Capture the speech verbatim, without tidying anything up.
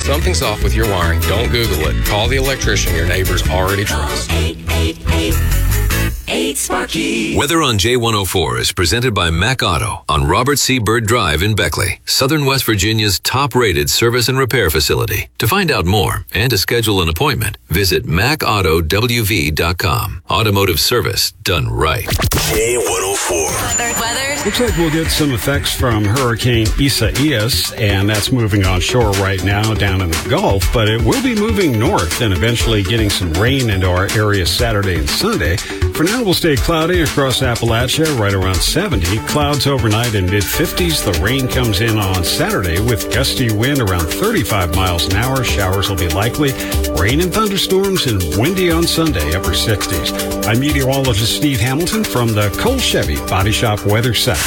something's off with your wiring, don't Google it. Call the electrician your neighbors already trust. eight eight eight, eight Sparky. Weather on J one oh four is presented by Mac Auto on Robert C. Byrd Drive in Beckley, Southern West Virginia's top-rated service and repair facility. To find out more and to schedule an appointment, visit mac auto w v dot com. Automotive service done right. J one oh four. Weather, weather. Looks like we'll get some effects from Hurricane Isaias, and that's moving on shore right now down in the Gulf, but it will be moving north and eventually getting some rain into our area Saturday and Sunday. For now, we'll stay cloudy across Appalachia, right around seventy. Clouds overnight in mid-fifties. The rain comes in on Saturday with gusty wind around thirty-five miles an hour. Showers will be likely. Rain and thunderstorms and windy on Sunday, upper sixties. I'm meteorologist Steve Hamilton from the Cole Chevy Body Shop Weather Center.